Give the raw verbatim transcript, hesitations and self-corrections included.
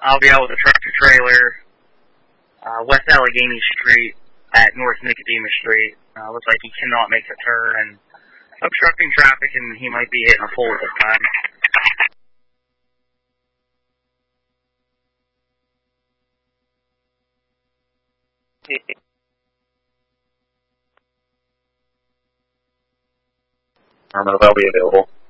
I'll be out with a tractor trailer, uh, West Allegheny Street at North Nicodemus Street. Uh, looks like he cannot make the turn and obstructing traffic, and he might be hitting a pole this time. Armor, will be available.